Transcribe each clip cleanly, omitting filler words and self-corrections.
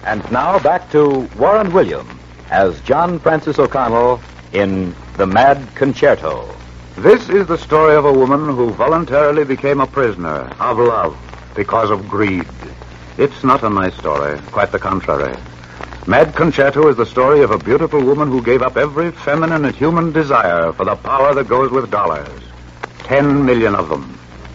And now back to Warren William as John Francis O'Connell in The Mad Concerto. This is the story of a woman who voluntarily became a prisoner of love because of greed. It's not a nice story, quite the contrary. Mad Concerto is the story of a beautiful woman who gave up every feminine and human desire for the power that goes with dollars. 10 million of them.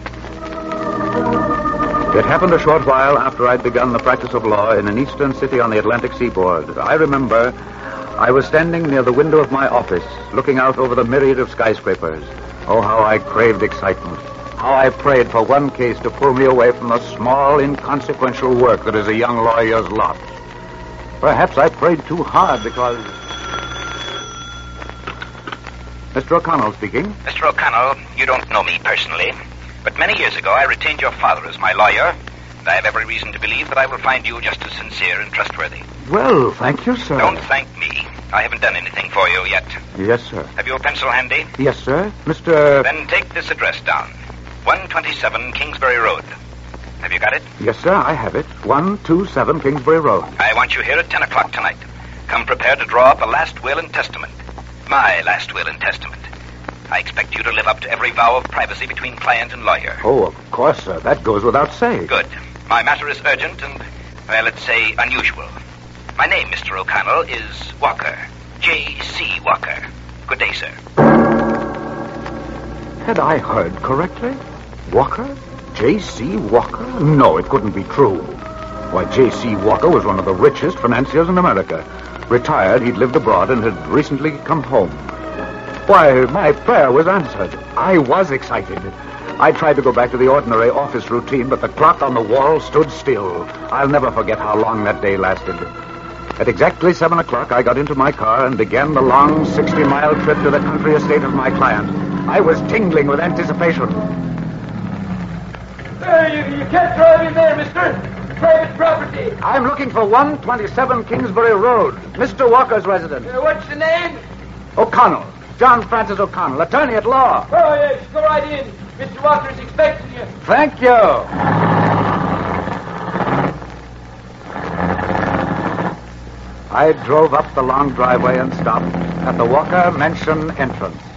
It happened a short while after I'd begun the practice of law in an eastern city on the Atlantic seaboard. I remember I was standing near the window of my office, looking out over the myriad of skyscrapers. Oh, how I craved excitement. How I prayed for one case to pull me away from the small, inconsequential work that is a young lawyer's lot. Perhaps I prayed too hard because... Mr. O'Connell speaking. Mr. O'Connell, you don't know me personally, but many years ago I retained your father as my lawyer, and I have every reason to believe that I will find you just as sincere and trustworthy. Well, thank you, sir. Don't thank me. I haven't done anything for you yet. Yes, sir. Have you a pencil handy? Yes, sir. Mr... Then take this address down. 127 Kingsbury Road. Have you got it? Yes, sir, I have it. 127 Kingsbury Road. I want you here at 10 o'clock tonight. Come prepared to draw up a last will and testament. My last will and testament. I expect you to live up to every vow of privacy between client and lawyer. Oh, of course, sir. That goes without saying. Good. My matter is urgent and, well, let's say unusual. My name, Mr. O'Connell, is Walker. J.C. Walker. Good day, sir. Had I heard correctly? Walker? J.C. Walker? No, it couldn't be true. Why, J.C. Walker was one of the richest financiers in America. Retired, he'd lived abroad and had recently come home. Why, my prayer was answered. I was excited. I tried to go back to the ordinary office routine, but the clock on the wall stood still. I'll never forget how long that day lasted. At exactly 7 o'clock, I got into my car and began the long 60-mile trip to the country estate of my client. I was tingling with anticipation. You can't drive in there, mister. Private property. I'm looking for 127 Kingsbury Road, Mr. Walker's residence. What's the name? O'Connell. John Francis O'Connell, attorney at law. Oh, yes, go right in. Mr. Walker's expecting you. Thank you. I drove up the long driveway and stopped at the Walker Mansion entrance.